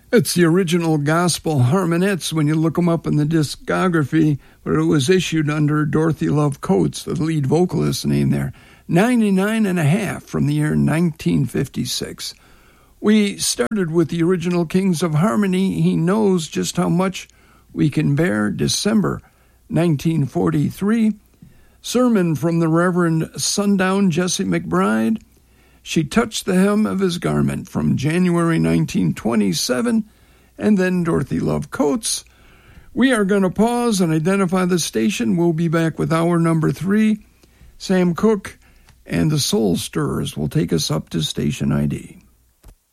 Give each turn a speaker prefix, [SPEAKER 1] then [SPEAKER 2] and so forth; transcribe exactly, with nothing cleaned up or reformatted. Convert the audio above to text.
[SPEAKER 1] It's the original Gospel Harmonettes when you look them up in the discography, but it was issued under Dorothy Love Coates, the lead vocalist name there. ninety-nine and a half from the year nineteen fifty-six. We started with the original Kings of Harmony, He Knows Just How Much We Can Bear, December nineteen forty-three. Sermon from the Reverend Sundown Jesse McBride, She Touched the Hem of His Garment, from January nineteen twenty-seven, and then Dorothy Love Coates. We are going to pause and identify the station. We'll be back with hour number three. Sam Cooke and the Soul Stirrers will take us up to station I D.